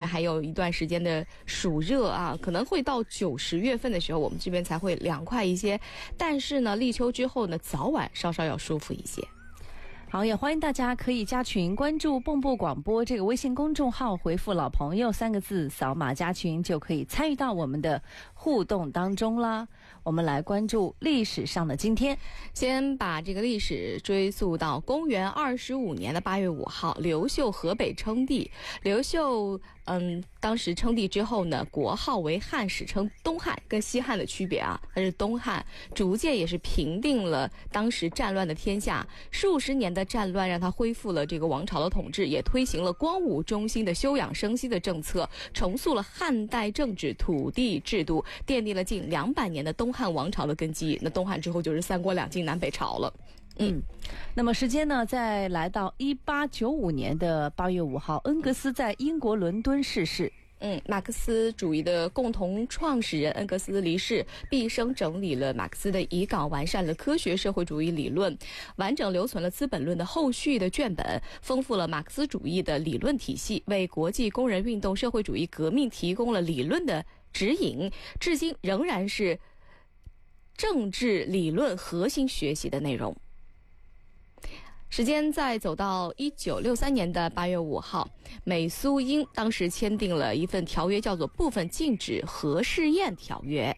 还有一段时间的暑热啊，可能会到9、10月份的时候，我们这边才会凉快一些。但是呢，立秋之后呢，早晚稍稍要舒服一些。 好，也欢迎大家可以加群，关注蚌埠广播这个微信公众号，回复老朋友3个字，扫码加群就可以参与到我们的互动当中啦。我们来关注历史上的今天， 先把这个历史追溯到公元25年的8月5号，刘秀河北称帝。刘秀当时称帝之后呢，国号为汉，史称东汉，跟西汉的区别啊，它是东汉，逐渐也是平定了当时战乱的天下。数十年的战乱让他恢复了这个王朝的统治，也推行了光武中兴的休养生息的政策，重塑了汉代政治土地制度，奠定了近200年的东汉王朝的根基。那东汉之后就是三国两晋南北朝了。 那么时间呢，再来到1895年的8月5号，恩格斯在英国伦敦逝世。 马克思主义的共同创始人恩格斯离世，毕生整理了马克思的遗稿，完善了科学社会主义理论，完整留存了《资本论》的后续的卷本，丰富了马克思主义的理论体系，为国际工人运动、社会主义革命提供了理论的指引，至今仍然是政治理论核心学习的内容。时间再走到1963年的8月5号，美苏英当时签订了一份条约，叫做《部分禁止核试验条约》。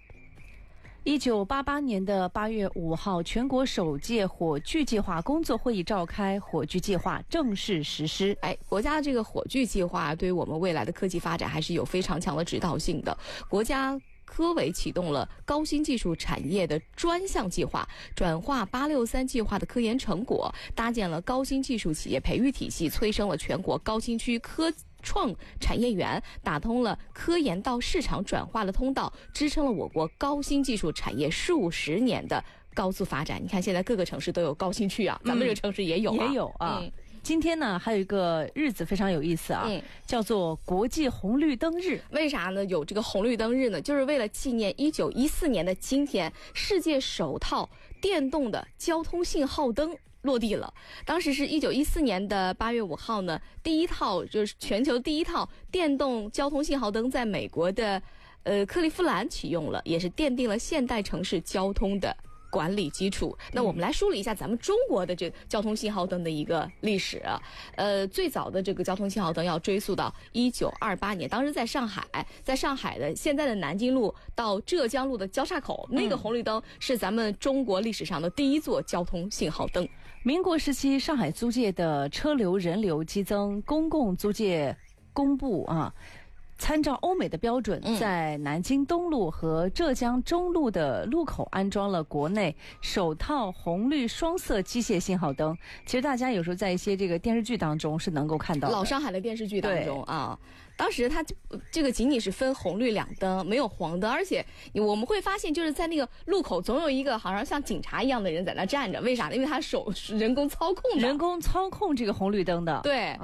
1988年的8月5号，全国首届火炬计划工作会议召开，火炬计划正式实施。 国家这个火炬计划对于我们未来的科技发展还是有非常强的指导性的。国家科委启动了高新技术产业的专项计划，转化863计划的科研成果，搭建了高新技术企业培育体系，催生了全国高新区科创产业园，打通了科研到市场转化的通道，支撑了我国高新技术产业数十年的高速发展。你看现在各个城市都有高新区啊，咱们这个城市也有啊。 今天呢，还有一个日子非常有意思啊，叫做国际红绿灯日。 为啥呢？有这个红绿灯日呢？就是为了纪念1914年的今天，世界首套电动的交通信号灯落地了。当时是1914年的8月5号呢，第一套就是全球第一套电动交通信号灯在美国的克利夫兰启用了，也是奠定了现代城市交通的管理基础。那我们来梳理一下咱们中国的这个交通信号灯的一个历史啊。最早的这个交通信号灯要追溯到1928年，当时在上海的现在的南京路到浙江路的交叉口，那个红绿灯是咱们中国历史上的第一座交通信号灯。 民国时期，上海租界的车流人流激增，公共租界公布参照欧美的标准，在南京东路和浙江中路的路口安装了国内首套红绿双色机械信号灯。其实大家有时候在一些这个电视剧当中是能够看到的， 老上海的电视剧当中啊，当时它这个仅仅是分红绿两灯，没有黄灯，而且我们会发现就是在那个路口总有一个好像像警察一样的人在那站着，为啥呢？因为他手是人工操控这个红绿灯的。对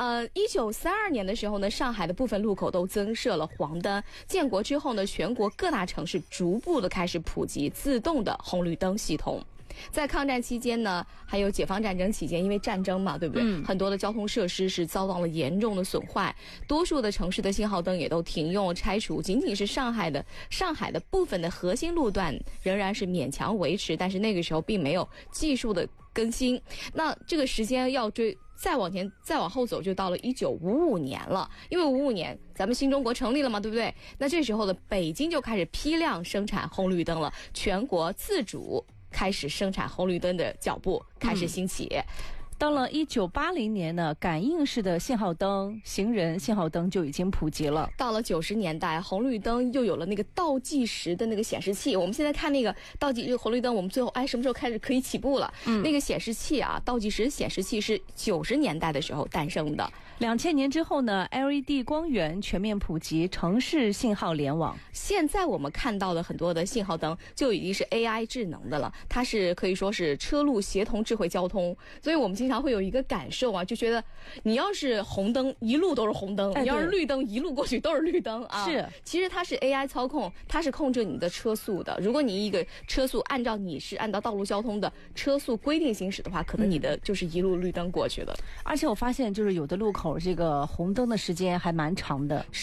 ，1932年的时候呢，上海的部分路口都增设了黄灯。建国之后呢，全国各大城市逐步的开始普及自动的红绿灯系统。在抗战期间呢，还有解放战争期间，因为战争嘛，对不对？很多的交通设施是遭到了严重的损坏，多数的城市的信号灯也都停用拆除，仅仅是上海的部分的核心路段仍然是勉强维持，但是那个时候并没有技术的更新。那这个时间要再往后走，就到了1955年了。因为55年咱们新中国成立了嘛，对不对？那这时候的北京就开始批量生产红绿灯了，全国自主开始生产红绿灯的脚步开始兴起。 到了1980年呢，感应式的信号灯、行人信号灯就已经普及了。 到了90年代，红绿灯又有了那个倒计时的那个显示器。我们现在看那个红绿灯，我们最后什么时候开始可以起步了？那个显示器啊，倒计时显示器是90年代的时候诞生的。 2000年之后呢 ，LED 光源全面普及，城市信号联网。 现在我们看到的很多的信号灯就已经是 AI 智能的了，它是可以说是车路协同智慧交通。所以我们经常会有一个感受啊，就觉得你要是红灯一路都是红灯，你要是绿灯一路过去都是绿灯啊。 是， 其实它是 AI 操控，它是控制你的车速的。如果你一个车速按照道路交通的车速规定行驶的话，可能你的就是一路绿灯过去的。 而且我发现就是有的路口这个红灯的时间还蛮长的。